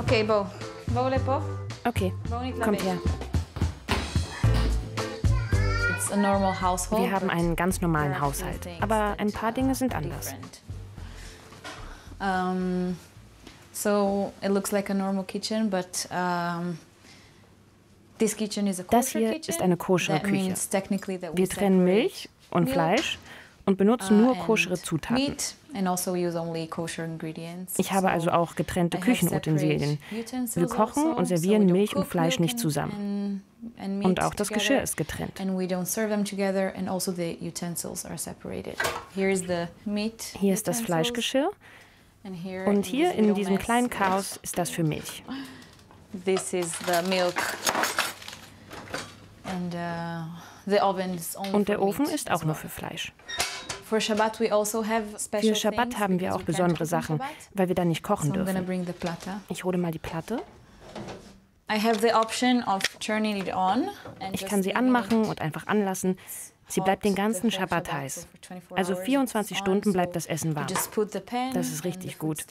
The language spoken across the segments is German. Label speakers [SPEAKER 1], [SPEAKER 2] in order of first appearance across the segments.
[SPEAKER 1] Okay, Bo.
[SPEAKER 2] Okay, kommt her.
[SPEAKER 1] It's a normal household.
[SPEAKER 2] Wir haben einen ganz normalen Haushalt, aber ein paar Dinge sind anders.
[SPEAKER 1] So it looks like a normal kitchen, but this kitchen is a
[SPEAKER 2] Das
[SPEAKER 1] kosher
[SPEAKER 2] hier
[SPEAKER 1] kitchen.
[SPEAKER 2] ist eine koschere
[SPEAKER 1] That
[SPEAKER 2] Küche.
[SPEAKER 1] means technically that we
[SPEAKER 2] Wir trennen Milch und
[SPEAKER 1] milk,
[SPEAKER 2] Fleisch und benutzen nur
[SPEAKER 1] and
[SPEAKER 2] koschere Zutaten.
[SPEAKER 1] meat, and also use only kosher ingredients.
[SPEAKER 2] Ich habe also auch getrennte
[SPEAKER 1] I have
[SPEAKER 2] Küchenutensilien.
[SPEAKER 1] separate utensils
[SPEAKER 2] Wir kochen
[SPEAKER 1] also,
[SPEAKER 2] und
[SPEAKER 1] so
[SPEAKER 2] servieren
[SPEAKER 1] we don't
[SPEAKER 2] Milch und
[SPEAKER 1] cook
[SPEAKER 2] Fleisch
[SPEAKER 1] milk
[SPEAKER 2] nicht zusammen.
[SPEAKER 1] and meat
[SPEAKER 2] Und auch das
[SPEAKER 1] together,
[SPEAKER 2] Geschirr ist getrennt.
[SPEAKER 1] And we don't serve them together, and also the utensils are separated. Here is the meat.
[SPEAKER 2] Hier ist das
[SPEAKER 1] utensils,
[SPEAKER 2] Fleischgeschirr
[SPEAKER 1] and here
[SPEAKER 2] und
[SPEAKER 1] in
[SPEAKER 2] hier
[SPEAKER 1] this
[SPEAKER 2] in
[SPEAKER 1] little
[SPEAKER 2] diesem
[SPEAKER 1] mess
[SPEAKER 2] kleinen
[SPEAKER 1] is-
[SPEAKER 2] Chaos ist das für Milch.
[SPEAKER 1] This is the milk. And the oven is only
[SPEAKER 2] Und der
[SPEAKER 1] for
[SPEAKER 2] Ofen
[SPEAKER 1] meat
[SPEAKER 2] ist
[SPEAKER 1] as
[SPEAKER 2] auch nur
[SPEAKER 1] well.
[SPEAKER 2] für Fleisch.
[SPEAKER 1] For Shabbat we also have special
[SPEAKER 2] Für Schabbat
[SPEAKER 1] things
[SPEAKER 2] haben wir
[SPEAKER 1] because
[SPEAKER 2] auch
[SPEAKER 1] we can't
[SPEAKER 2] besondere
[SPEAKER 1] cook on
[SPEAKER 2] Sachen,
[SPEAKER 1] Shabbat.
[SPEAKER 2] weil wir da nicht kochen
[SPEAKER 1] So I'm gonna
[SPEAKER 2] dürfen.
[SPEAKER 1] bring the plata.
[SPEAKER 2] Ich hole mal die Platte.
[SPEAKER 1] I have the option of turning it on. And
[SPEAKER 2] Ich
[SPEAKER 1] just
[SPEAKER 2] kann sie
[SPEAKER 1] leaving
[SPEAKER 2] anmachen
[SPEAKER 1] it
[SPEAKER 2] und einfach anlassen. Sie bleibt den ganzen Schabbat heiß. Also 24 Stunden bleibt das Essen warm. Das ist richtig gut.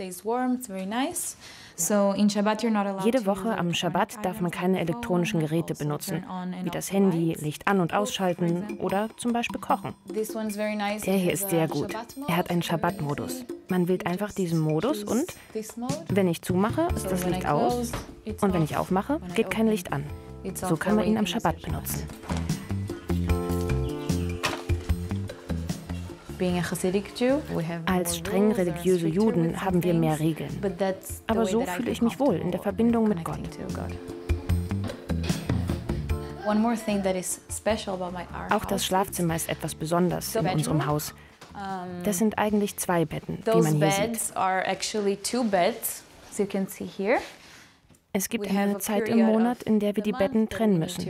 [SPEAKER 2] Jede Woche am Schabbat darf man keine elektronischen Geräte benutzen, wie das Handy, Licht an- und ausschalten oder zum Beispiel kochen. Der hier ist sehr gut. Er hat einen Schabbat-Modus. Man wählt einfach diesen Modus und wenn ich zumache, ist das Licht aus und wenn ich aufmache, geht kein Licht an. So kann man ihn am Schabbat benutzen. Als streng religiöse Juden haben wir mehr Regeln. Aber so fühle ich mich wohl in der Verbindung mit Gott. Auch das Schlafzimmer ist etwas Besonderes in unserem Haus. Das sind eigentlich 2 Betten, wie man hier sieht. Es gibt eine Zeit im Monat, in der wir die Betten trennen müssen.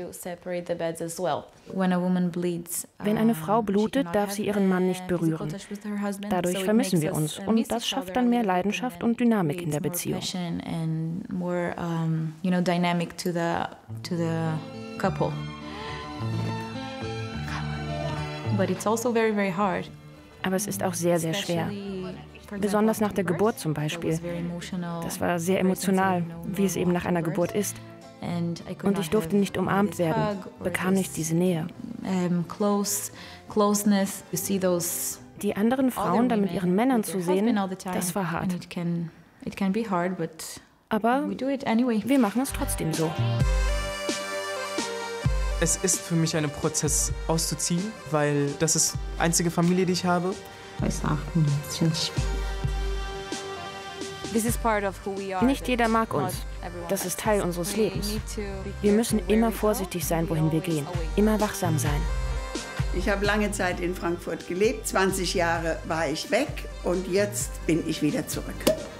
[SPEAKER 2] Wenn eine Frau blutet, darf sie ihren Mann nicht berühren. Dadurch vermissen wir uns und das schafft dann mehr Leidenschaft und Dynamik in der Beziehung. Aber es ist auch sehr, sehr schwer. Besonders nach der Geburt zum Beispiel. Das war sehr emotional, wie es eben nach einer Geburt ist. Und ich durfte nicht umarmt werden, bekam nicht diese Nähe. Die anderen Frauen da mit ihren Männern zu sehen, das war hart. Aber wir machen es trotzdem so.
[SPEAKER 3] Es ist für mich ein Prozess auszuziehen, weil das ist die einzige Familie, die ich habe.
[SPEAKER 2] Nicht jeder mag uns. Das ist Teil unseres Lebens. Wir müssen immer vorsichtig sein, wohin wir gehen. Immer wachsam sein.
[SPEAKER 4] Ich habe lange Zeit in Frankfurt gelebt. 20 Jahre war ich weg und jetzt bin ich wieder zurück.